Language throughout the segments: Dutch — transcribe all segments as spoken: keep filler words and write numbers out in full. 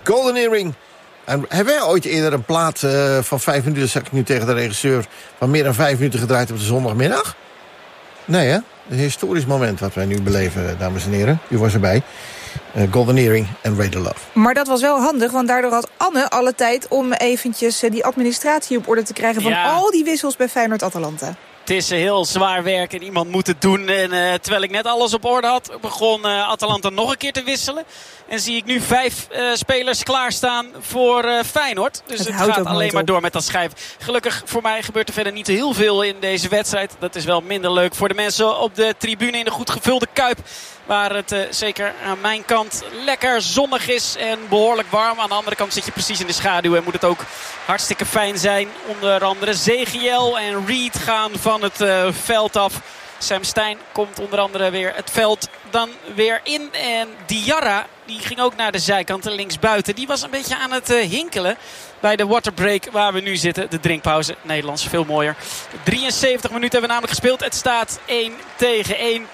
Golden Earring. En hebben wij ooit eerder een plaat uh, van vijf minuten... zeg ik nu tegen de regisseur... van meer dan vijf minuten gedraaid op de zondagmiddag? Nee, hè? Een historisch moment wat wij nu beleven, dames en heren. U was erbij. Uh, Golden Earring en Radio Love. Maar dat was wel handig, want daardoor had Anne alle tijd... om eventjes uh, die administratie op orde te krijgen... van ja. al die wissels bij Feyenoord-Atalanta. Het is heel zwaar werk en iemand moet het doen. En uh, terwijl ik net alles op orde had, begon uh, Atalanta nog een keer te wisselen. En zie ik nu vijf uh, spelers klaarstaan voor uh, Feyenoord. Dus het, het gaat alleen maar door met dat schijf. Gelukkig voor mij gebeurt er verder niet heel veel in deze wedstrijd. Dat is wel minder leuk voor de mensen op de tribune in de goed gevulde Kuip. Waar het uh, zeker aan mijn kant lekker zonnig is en behoorlijk warm. Aan de andere kant zit je precies in de schaduw en moet het ook hartstikke fijn zijn. Onder andere Zegiel en Reed gaan van het uh, veld af. Sam Stein komt onder andere weer het veld dan weer in. En Diarra, die ging ook naar de zijkant, linksbuiten. Die was een beetje aan het uh, hinkelen bij de waterbreak waar we nu zitten. De drinkpauze, Nederlands, veel mooier. drieënzeventig minuten hebben we namelijk gespeeld. Het staat één tegen één.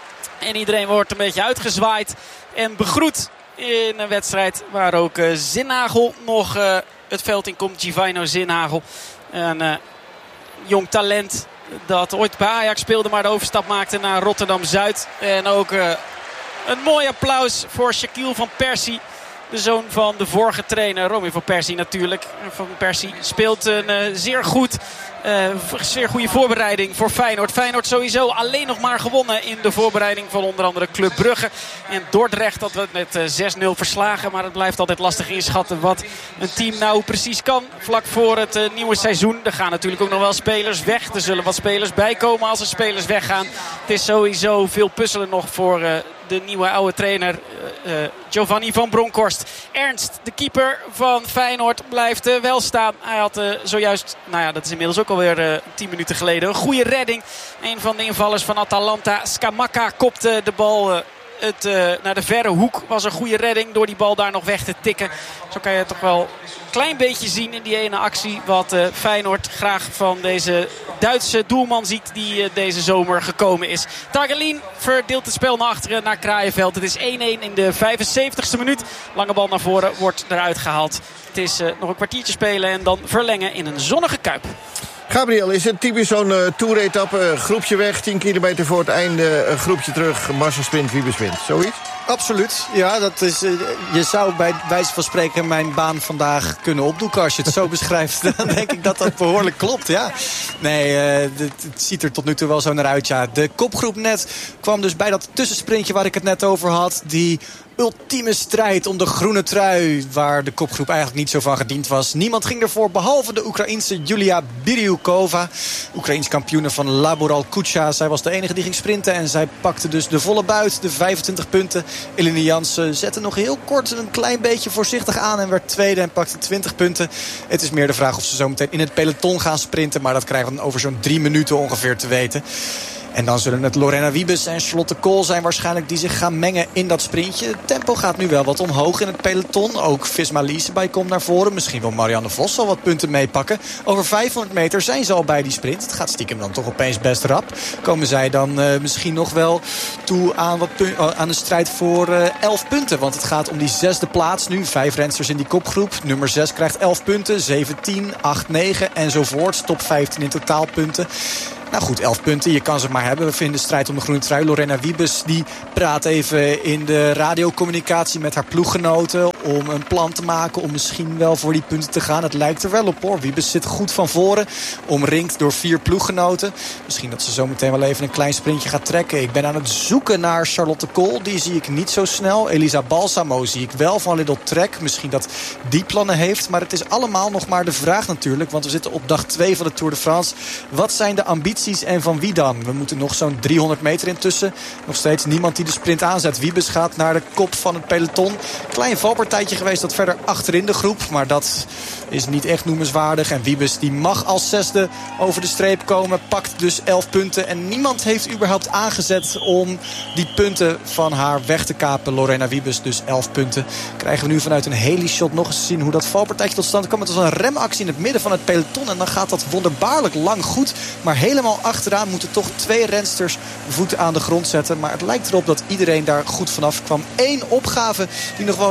En iedereen wordt een beetje uitgezwaaid en begroet in een wedstrijd waar ook uh, Zinhagel nog uh, het veld in komt. Givino Zinhagel, een uh, jong talent dat ooit bij Ajax speelde, maar de overstap maakte naar Rotterdam-Zuid. En ook uh, een mooi applaus voor Shaquille van Persie. De zoon van de vorige trainer, Romy van Persie natuurlijk. Van Persie speelt een uh, zeer goed, uh, zeer goede voorbereiding voor Feyenoord. Feyenoord sowieso alleen nog maar gewonnen in de voorbereiding van onder andere Club Brugge. En Dordrecht dat we met uh, zes nul verslagen. Maar het blijft altijd lastig inschatten wat een team nou precies kan. Vlak voor het uh, nieuwe seizoen. Er gaan natuurlijk ook nog wel spelers weg. Er zullen wat spelers bijkomen als er spelers weggaan. Het is sowieso veel puzzelen nog voor Uh, de nieuwe oude trainer uh, uh, Giovanni van Bronckhorst. Ernst, de keeper van Feyenoord, blijft uh, wel staan. Hij had uh, zojuist, nou ja, dat is inmiddels ook alweer uh, tien minuten geleden, een goede redding. Een van de invallers van Atalanta, Scamacca, kopte de bal uh, het, uh, naar de verre hoek. Was een goede redding door die bal daar nog weg te tikken. Zo kan je toch wel een klein beetje zien in die ene actie wat uh, Feyenoord graag van deze Duitse doelman ziet die uh, deze zomer gekomen is. Tagelin verdeelt het spel naar achteren naar Kraaienveld. Het is één één in de vijfenzeventigste minuut. Lange bal naar voren wordt eruit gehaald. Het is uh, nog een kwartiertje spelen en dan verlengen in een zonnige Kuip. Gabriel, is het typisch zo'n uh, toeretappe, groepje weg, tien kilometer voor het einde, een groepje terug, Marcel sprint, Wiebes wint, zoiets? Absoluut, ja, dat is, uh, je zou bij wijze van spreken mijn baan vandaag kunnen opdoeken als je het zo beschrijft. Dan denk ik dat dat behoorlijk klopt, ja. Nee, uh, het, het ziet er tot nu toe wel zo naar uit, ja. De kopgroep net kwam dus bij dat tussensprintje waar ik het net over had, die ultieme strijd om de groene trui, waar de kopgroep eigenlijk niet zo van gediend was. Niemand ging ervoor, behalve de Oekraïense Julia Biryukova. Oekraïens kampioene van Laboral Kucha. Zij was de enige die ging sprinten en zij pakte dus de volle buit, de vijfentwintig punten. Eline Jansen zette nog heel kort een klein beetje voorzichtig aan en werd tweede en pakte twintig punten. Het is meer de vraag of ze zo meteen in het peloton gaan sprinten, maar dat krijgen we dan over zo'n drie minuten ongeveer te weten. En dan zullen het Lorena Wiebes en Charlotte Kool zijn waarschijnlijk die zich gaan mengen in dat sprintje. Het tempo gaat nu wel wat omhoog in het peloton. Ook Visma Liesebay komt naar voren. Misschien wil Marianne Vos al wat punten meepakken. Over vijfhonderd meter zijn ze al bij die sprint. Het gaat stiekem dan toch opeens best rap. Komen zij dan uh, misschien nog wel toe aan, wat pu- uh, aan de strijd voor uh, elf punten. Want het gaat om die zesde plaats nu. Vijf rensters in die kopgroep. Nummer zes krijgt elf punten. zeventien, acht, negen enzovoort. Top vijftien in totaalpunten. Nou goed, elf punten, je kan ze maar hebben. We vinden de strijd om de groene trui. Lorena Wiebes die praat even in de radiocommunicatie met haar ploeggenoten om een plan te maken om misschien wel voor die punten te gaan. Het lijkt er wel op hoor. Wiebes zit goed van voren, omringd door vier ploeggenoten. Misschien dat ze zo meteen wel even een klein sprintje gaat trekken. Ik ben aan het zoeken naar Charlotte Kool. Die zie ik niet zo snel. Elisa Balsamo zie ik wel van Little Trek. Misschien dat die plannen heeft. Maar het is allemaal nog maar de vraag natuurlijk. Want we zitten op dag twee van de Tour de France. Wat zijn de ambities en van wie dan? We moeten nog zo'n driehonderd meter intussen. Nog steeds niemand die de sprint aanzet. Wiebes gaat naar de kop van het peloton. Klein valpartijtje geweest dat verder achterin de groep. Maar dat is niet echt noemenswaardig. En Wiebes die mag als zesde over de streep komen. Pakt dus elf punten. En niemand heeft überhaupt aangezet om die punten van haar weg te kapen. Lorena Wiebes dus elf punten. Krijgen we nu vanuit een heli-shot nog eens zien hoe dat valpartijtje tot stand kwam. Het was een remactie in het midden van het peloton. En dan gaat dat wonderbaarlijk lang goed. Maar helemaal achteraan moeten toch twee rensters voeten aan de grond zetten. Maar het lijkt erop dat iedereen daar goed vanaf kwam. Eén opgave die nog wel de moeite waard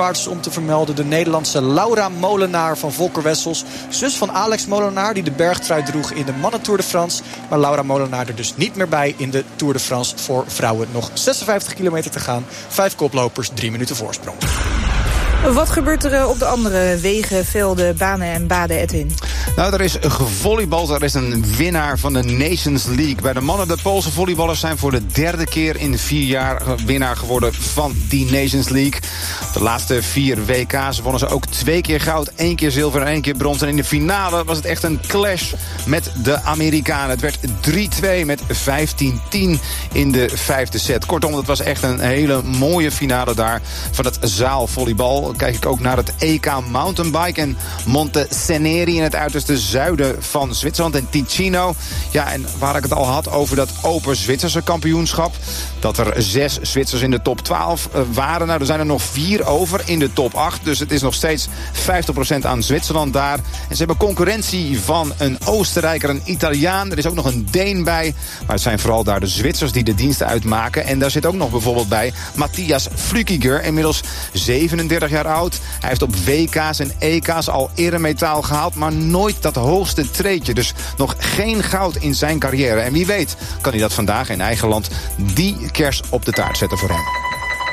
waard is om te vermelden. De Nederlandse Laura Molenaar van Volker Wessels. Zus van Alex Molenaar, die de bergtrui droeg in de mannen Tour de France. Maar Laura Molenaar er dus niet meer bij in de Tour de France voor vrouwen. Nog zesenvijftig kilometer te gaan. Vijf koplopers, drie minuten voorsprong. Wat gebeurt er op de andere wegen, velden, banen en baden, Edwin? Nou, er is gevolleybald. Er is een winnaar van de Nations League. Bij de mannen, de Poolse volleyballers zijn voor de derde keer in vier jaar winnaar geworden van die Nations League. De laatste vier W K's wonnen ze ook twee keer goud, één keer zilver en één keer brons. En in de finale was het echt een clash met de Amerikanen. Het werd drie twee met vijftien tien in de vijfde set. Kortom, het was echt een hele mooie finale daar van het zaalvolleybal. Kijk ik ook naar het E K Mountainbike en Monte Ceneri in het uiterste zuiden van Zwitserland en Ticino. Ja, en waar ik het al had over dat Open Zwitserse kampioenschap, dat er zes Zwitsers in de top twaalf waren. Nou, er zijn er nog vier over in de top acht. Dus het is nog steeds vijftig procent aan Zwitserland daar. En ze hebben concurrentie van een Oostenrijker, een Italiaan. Er is ook nog een Deen bij. Maar het zijn vooral daar de Zwitsers die de diensten uitmaken. En daar zit ook nog bijvoorbeeld bij Matthias Flückiger, inmiddels zevenendertig jaar oud. Hij heeft op W K's en E K's al eremetaal gehaald, maar nooit dat hoogste treedje. Dus nog geen goud in zijn carrière. En wie weet kan hij dat vandaag in eigen land die kers op de taart zetten voor hem.